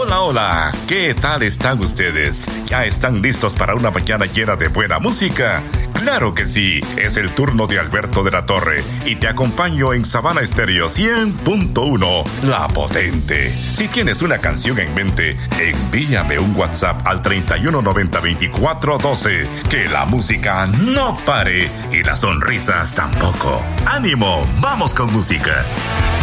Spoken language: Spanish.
Hola, hola, ¿qué tal están ustedes? ¿Ya están listos para una mañana llena de buena música? Claro que sí, es el turno de Alberto de la Torre y te acompaño en Sabana Estéreo 100.1, La Potente. Si tienes una canción en mente, envíame un WhatsApp al 3190-2412, que la música no pare y las sonrisas tampoco. ¡Ánimo! ¡Vamos con música!